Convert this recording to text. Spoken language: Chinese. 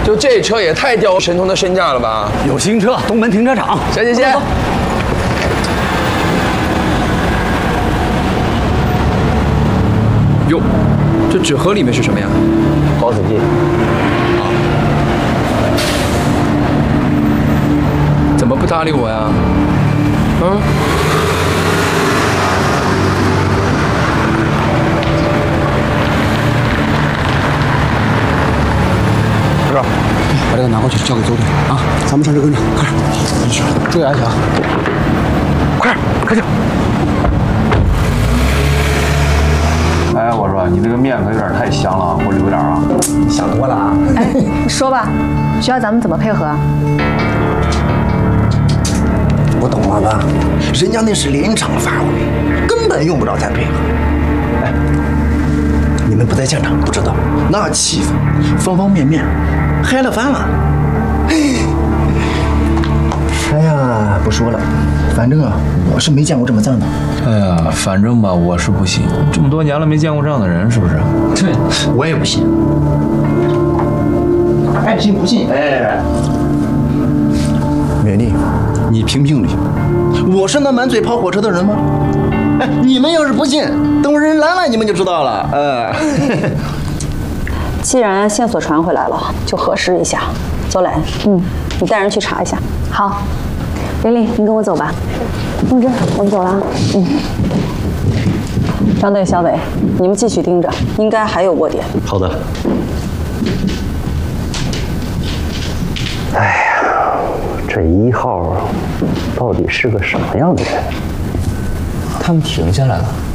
就这车也太吊神童的身价了吧？ 有新车，东门停车场。 行。 哟，这纸盒里面是什么呀？ 保险剂。 怎么不搭理我呀？嗯？ 哥，把这个拿过去，交给走腿啊！咱们上车跟着，快点，注意安全啊！快点，开车！ 哎，我说你这个面可有点太香了，给我留点啊！ 想多了啊！ 哎，你说吧，需要咱们怎么配合啊？ 我懂了吧？人家那是临场发挥，根本用不着再配合。哎，你们不在现场不知道，那气氛，方方面面，嗨了翻了。哎呀，不说了，反正啊，我是没见过这么脏的。 哎呀，反正吧，我是不信，这么多年了没见过这样的人，是不是？ 对，我也不信。爱信不信？哎，美丽，你评评理，我是那满嘴跑火车的人吗？哎，你们要是不信，等人来了你们就知道了。 既然线索传回来了，就核实一下。邹磊，你带人去查一下。 好，玲玲，你跟我走吧。凤芝，我们走了啊。 张队、小伟，你们继续盯着，应该还有窝点。 好的。 哎呀，这1号到底是个什么样的人？ 他们停下来了。